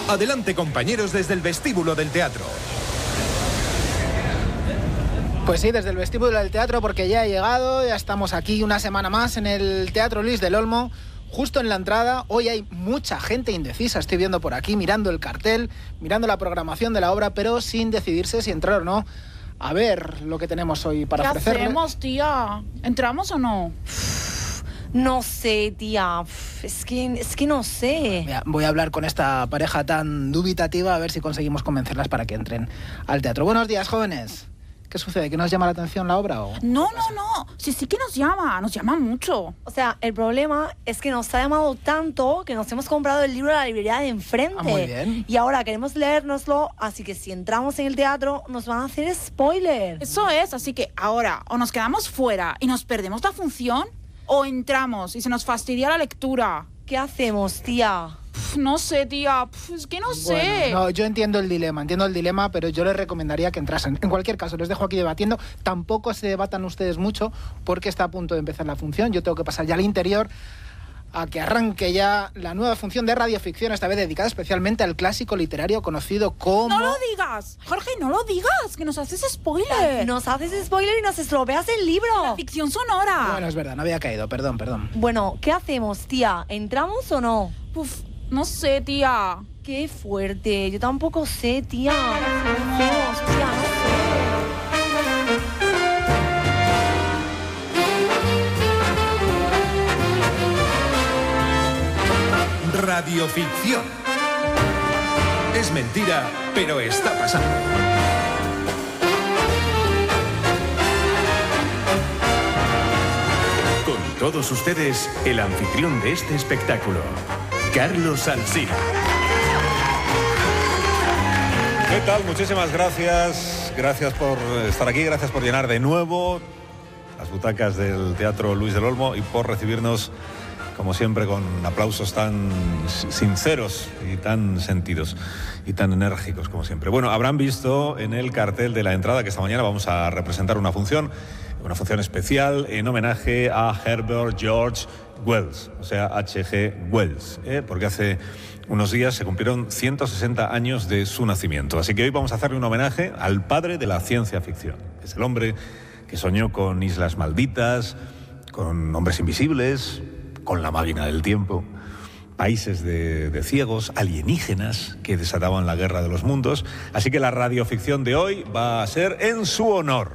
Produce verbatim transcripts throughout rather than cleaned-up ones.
Adelante, compañeros, desde el vestíbulo del teatro. Pues sí, desde el vestíbulo del teatro, porque ya he llegado, ya estamos aquí una semana más en el Teatro Luis del Olmo, justo en la entrada. Hoy hay mucha gente indecisa, estoy viendo por aquí, mirando el cartel, mirando la programación de la obra, pero sin decidirse si entrar o no. A ver lo que tenemos hoy para ofrecerle. ¿Qué hacemos, tía? ¿Entramos o no? No sé, tía. Es que, es que no sé. Mira, voy a hablar con esta pareja tan dubitativa a ver si conseguimos convencerlas para que entren al teatro. Buenos días, jóvenes. ¿Qué sucede? ¿Que nos llama la atención la obra o...? No, no, no. Sí, sí que nos llama. Nos llama mucho. O sea, el problema es que nos ha llamado tanto que nos hemos comprado el libro de la librería de enfrente. Ah, muy bien. Y ahora queremos leérnoslo, así que si entramos en el teatro nos van a hacer spoiler. Eso es, así que ahora o nos quedamos fuera y nos perdemos la función, o entramos y se nos fastidia la lectura. ¿Qué hacemos, tía? Pff, no sé, tía. Pff, es que no sé. Bueno, no, yo entiendo el dilema, entiendo el dilema, pero yo les recomendaría que entrasen. En cualquier caso, les dejo aquí debatiendo. Tampoco se debatan ustedes mucho porque está a punto de empezar la función. Yo tengo que pasar ya al interior a que arranque ya la nueva función de radioficción, esta vez dedicada especialmente al clásico literario conocido como... ¡No lo digas! Jorge, no lo digas, que nos haces spoiler. Nos haces spoiler y nos estropeas el libro. La ficción sonora. Bueno, es verdad, no había caído, perdón, perdón. Bueno, ¿qué hacemos, tía? ¿Entramos o no? Uf, no sé, tía. Qué fuerte. Yo tampoco sé, tía. ¿Qué hacemos, tía? No sé. Radioficción. Es mentira, pero está pasando. Con todos ustedes, el anfitrión de este espectáculo, Carlos Alsina. ¿Qué tal? Muchísimas gracias. Gracias por estar aquí, gracias por llenar de nuevo las butacas del Teatro Luis del Olmo y por recibirnos, como siempre, con aplausos tan sinceros y tan sentidos y tan enérgicos como siempre. Bueno, habrán visto en el cartel de la entrada que esta mañana vamos a representar una función, una función especial en homenaje a Herbert George Wells, o sea, H G Wells, ¿eh? Porque hace unos días se cumplieron ciento sesenta años de su nacimiento. Así que hoy vamos a hacerle un homenaje al padre de la ciencia ficción. Es el hombre que soñó con islas malditas, con hombres invisibles, con la máquina del tiempo, países de, de ciegos, alienígenas que desataban la guerra de los mundos. Así que la radioficción de hoy va a ser en su honor.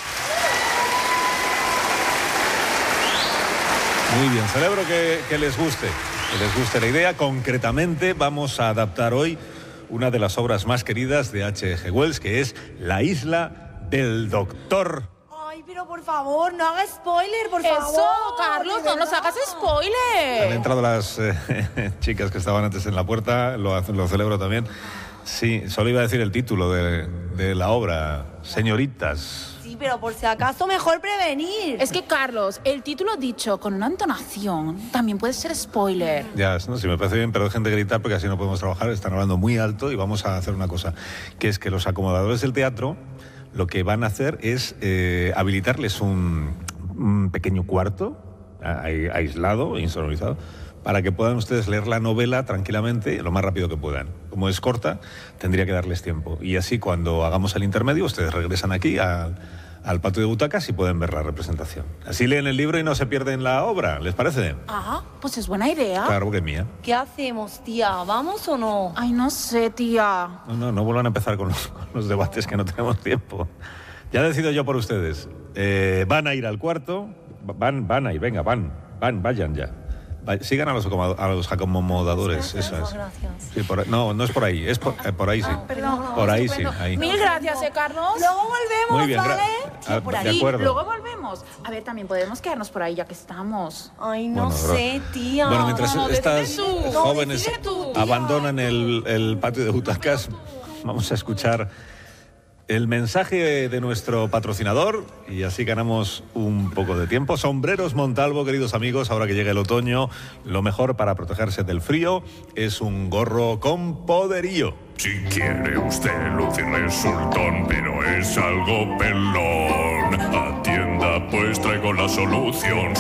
Muy bien, celebro que, que les guste, que les guste la idea. Concretamente vamos a adaptar hoy una de las obras más queridas de H G Wells, que es La isla del doctor. Ay, pero por favor, no hagas spoiler, por favor. Eso, Carlos, no nos hagas spoiler. Han entrado las eh, chicas que estaban antes en la puerta, lo, lo celebro también. Sí, solo iba a decir el título de, de la obra, Señoritas. Sí, pero por si acaso mejor prevenir. Es que, Carlos, el título dicho con una entonación también puede ser spoiler. Ya, no, sí me parece bien, pero dejen de gritar porque así no podemos trabajar. Están hablando muy alto y vamos a hacer una cosa, que es que los acomodadores del teatro lo que van a hacer es eh, habilitarles un, un pequeño cuarto a, a, aislado, insonorizado, para que puedan ustedes leer la novela tranquilamente, lo más rápido que puedan. Como es corta, tendría que darles tiempo. Y así, cuando hagamos el intermedio, ustedes regresan aquí a, al patio de butacas y pueden ver la representación. Así leen el libro y no se pierden la obra, ¿les parece? Ah, pues es buena idea. Claro que es mía. ¿Qué hacemos, tía? ¿Vamos o no? Ay, no sé, tía. No, no, no vuelvan a empezar con los, con los debates que no tenemos tiempo. Ya decido yo por ustedes. Eh, van a ir al cuarto, van, van a ir, venga, van, van, vayan ya. Sigan a los, a los acomodadores, eso es. Gracias. Sí, por, no, no es por ahí, es por, eh, por ahí sí. Ah, perdón, no, por ahí estupendo. sí, ahí. Mil gracias, ¿eh, Carlos? Luego volvemos, Muy bien, ¿vale? ah, por de ahí. acuerdo. Luego volvemos. A ver, también podemos quedarnos por ahí ya que estamos. Ay, no Bueno, sé, tía. Bueno, mientras No, estas decide tú. jóvenes No, decide tú, tía. abandonan el, el patio de butacas, vamos a escuchar el mensaje de nuestro patrocinador y así ganamos un poco de tiempo. Sombreros Montalvo, queridos amigos, ahora que llega el otoño, lo mejor para protegerse del frío es un gorro con poderío. Si quiere usted lucir resultón, pero es algo pelón, atienda pues traigo la solución.